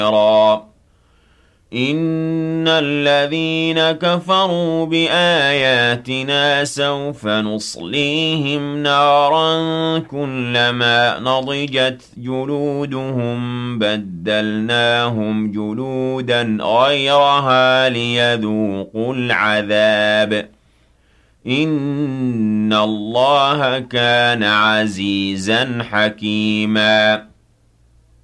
إِنَّ الَّذِينَ كَفَرُوا بِآيَاتِنَا سَوْفَ نُصْلِيهِمْ نَارًا كُلَّمَا نَضِجَتْ جُلُودُهُم بَدَّلْنَاهُمْ جُلُودًا غَيْرَهَا لِيَذُوقُوا الْعَذَابَ ۗ إِنَّ اللَّهَ كَانَ عَزِيزًا حَكِيمًا.